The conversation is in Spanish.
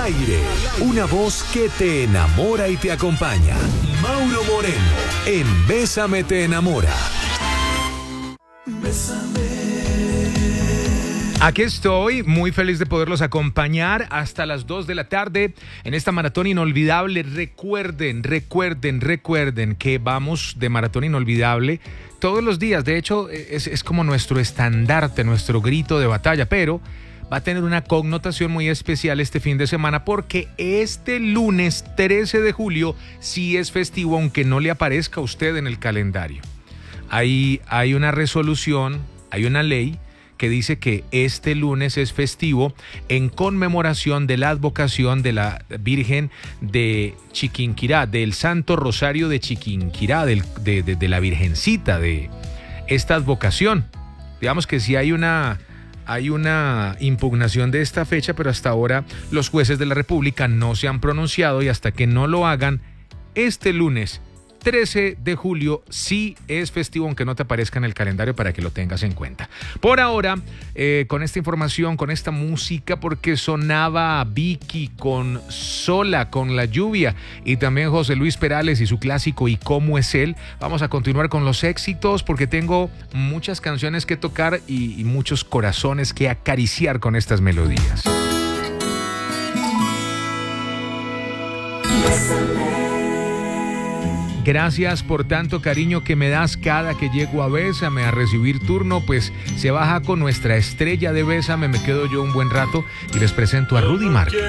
aire, una voz que te enamora y te acompaña. Mauro Moreno, en Bésame te enamora. Aquí estoy, muy feliz de poderlos acompañar hasta las 2 de la tarde en esta maratón inolvidable. Recuerden que vamos de maratón inolvidable todos los días. De hecho, es como nuestro estandarte, nuestro grito de batalla, pero va a tener una connotación muy especial este fin de semana porque este lunes 13 de julio sí es festivo, aunque no le aparezca a usted en el calendario. Hay una resolución, hay una ley que dice que este lunes es festivo en conmemoración de la advocación de la Virgen de Chiquinquirá, del Santo Rosario de Chiquinquirá, de la Virgencita, de esta advocación. Digamos que sí hay una impugnación de esta fecha, pero hasta ahora los jueces de la República no se han pronunciado y hasta que no lo hagan, este lunes 13 de julio sí es festivo, aunque no te aparezca en el calendario, para que lo tengas en cuenta. Por ahora, con esta información, con esta música, porque sonaba Vicky con Sola, con La Lluvia, y también José Luis Perales y su clásico ¿Y cómo es él? Vamos a continuar con los éxitos, porque tengo muchas canciones que tocar y muchos corazones que acariciar con estas melodías. Gracias por tanto cariño que me das cada que llego a Bésame a recibir turno, pues se baja con nuestra estrella de Bésame. Me quedo yo un buen rato y les presento a Rudy Márquez.